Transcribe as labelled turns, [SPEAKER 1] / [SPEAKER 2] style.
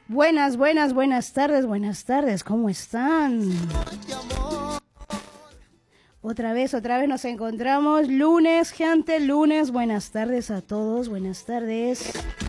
[SPEAKER 1] Buenas tardes, ¿cómo están? Otra vez nos encontramos, lunes, gente, lunes, buenas tardes a todos, buenas tardes.